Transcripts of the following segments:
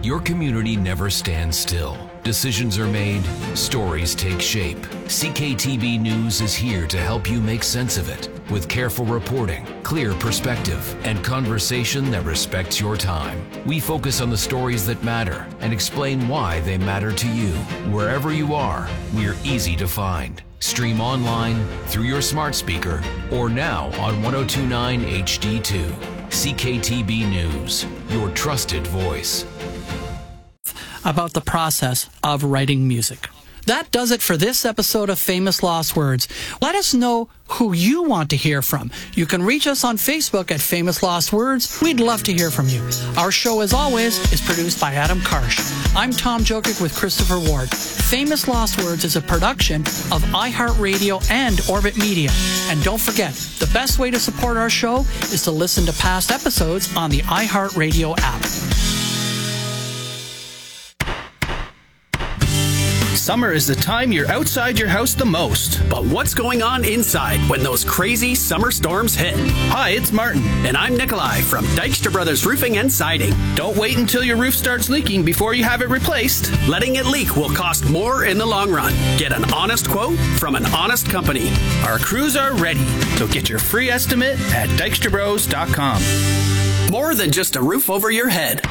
Your community never stands still. Decisions are made, stories take shape. CKTB News is here to help you make sense of it with careful reporting, clear perspective, and conversation that respects your time. We focus on the stories that matter and explain why they matter to you. Wherever you are, we're easy to find. Stream online, through your smart speaker, or now on 1029 HD2. CKTB News, your trusted voice. About the process of writing music. That does it for this episode of Famous Lost Words. Let us know who you want to hear from. You can reach us on Facebook at Famous Lost Words. We'd love to hear from you. Our show, as always, is produced by Adam Karsh. I'm Tom Jokic with Christopher Ward. Famous Lost Words is a production of iHeartRadio and Orbit Media. And don't forget, the best way to support our show is to listen to past episodes on the iHeartRadio app. Summer is the time you're outside your house the most. But what's going on inside when those crazy summer storms hit? Hi, it's Martin. And I'm Nikolai from Dykstra Brothers Roofing and Siding. Don't wait until your roof starts leaking before you have it replaced. Letting it leak will cost more in the long run. Get an honest quote from an honest company. Our crews are ready, so get your free estimate at dykstrabros.com. More than just a roof over your head.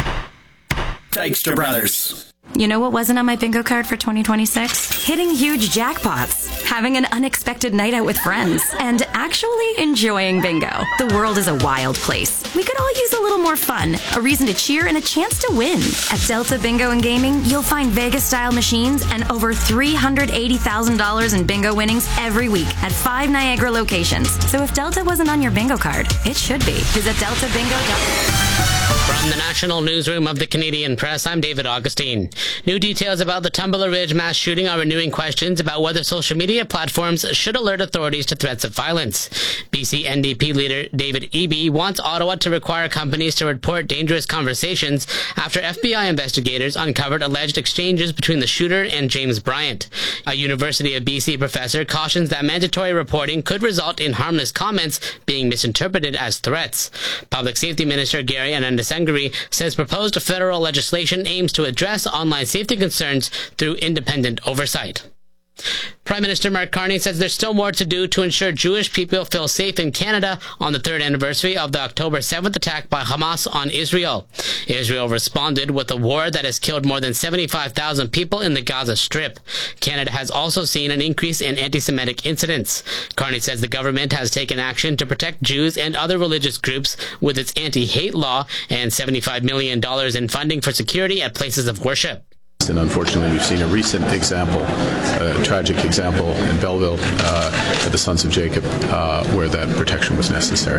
Dykstra Brothers. You know what wasn't on my bingo card for 2026? Hitting huge jackpots, having an unexpected night out with friends, and actually enjoying bingo. The world is a wild place. We could all use a little more fun, a reason to cheer, and a chance to win. At Delta Bingo and Gaming, you'll find Vegas-style machines and over $380,000 in bingo winnings every week at 5 Niagara locations. So if Delta wasn't on your bingo card, it should be. Visit deltabingo.com. From the National Newsroom of the Canadian Press, I'm David Augustine. New details about the Tumbler Ridge mass shooting are renewing questions about whether social media platforms should alert authorities to threats of violence. BC NDP leader David Eby wants Ottawa to require companies to report dangerous conversations after FBI investigators uncovered alleged exchanges between the shooter and James Bryant. A University of BC professor cautions that mandatory reporting could result in harmless comments being misinterpreted as threats. Public Safety Minister Gary Anandasengiri says proposed federal legislation aims to address online safety concerns through independent oversight. Prime Minister Mark Carney says there's still more to do to ensure Jewish people feel safe in Canada on the third anniversary of the October 7th attack by Hamas on Israel. Israel responded with a war that has killed more than 75,000 people in the Gaza Strip. Canada has also seen an increase in anti-Semitic incidents. Carney says the government has taken action to protect Jews and other religious groups with its anti-hate law and $75 million in funding for security at places of worship. And unfortunately, we've seen a recent example, a tragic example in Belleville at the Sons of Jacob, where that protection was necessary.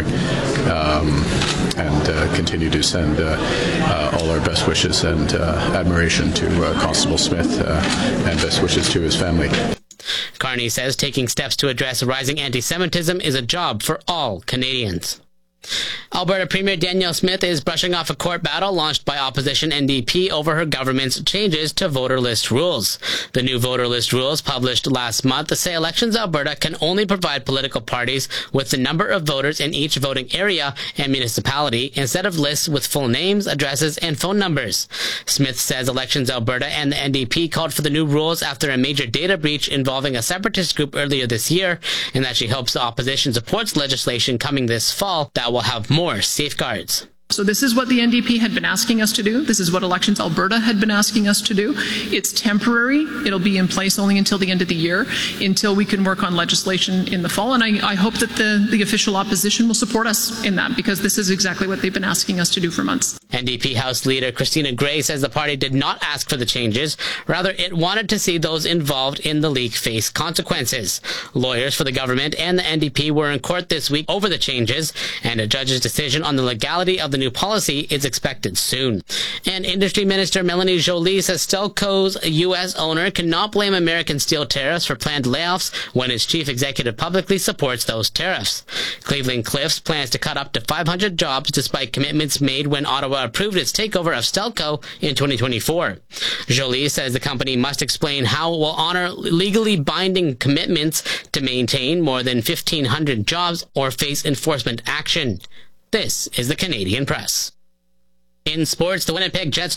And continue to send all our best wishes and admiration to Constable Smith and best wishes to his family. Carney says taking steps to address rising anti-Semitism is a job for all Canadians. Alberta Premier Danielle Smith is brushing off a court battle launched by opposition NDP over her government's changes to voter list rules. The new voter list rules published last month say Elections Alberta can only provide political parties with the number of voters in each voting area and municipality instead of lists with full names, addresses, and phone numbers. Smith says Elections Alberta and the NDP called for the new rules after a major data breach involving a separatist group earlier this year, and that she hopes the opposition supports legislation coming this fall that will have more safeguards. So this is what the NDP had been asking us to do. This is what Elections Alberta had been asking us to do. It's temporary. It'll be in place only until the end of the year, until we can work on legislation in the fall. And I hope that the official opposition will support us in that, because this is exactly what they've been asking us to do for months. NDP House Leader Christina Gray says the party did not ask for the changes. Rather, it wanted to see those involved in the leak face consequences. Lawyers for the government and the NDP were in court this week over the changes, and a judge's decision on the legality of the new policy is expected soon. And Industry Minister Melanie Joly says Stelco's U.S. owner cannot blame American steel tariffs for planned layoffs when its chief executive publicly supports those tariffs. Cleveland Cliffs plans to cut up to 500 jobs despite commitments made when Ottawa approved its takeover of Stelco in 2024. Joly says the company must explain how it will honor legally binding commitments to maintain more than 1,500 jobs or face enforcement action. This is the Canadian Press. In sports, the Winnipeg Jets